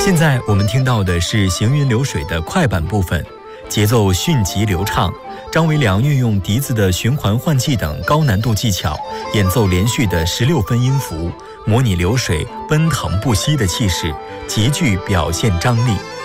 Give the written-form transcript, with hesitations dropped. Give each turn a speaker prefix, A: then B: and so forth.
A: 现在我们听到的是行云流水的快板部分，节奏迅疾流畅。张维良运用笛子的循环换气等高难度技巧，演奏连续的16分音符，模拟流水奔腾不息的气势，极具表现张力。